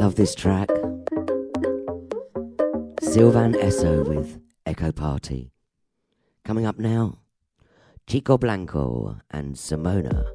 Love this track. Sylvan Esso with Echo Party. Coming up now, Chico Blanco and Simona.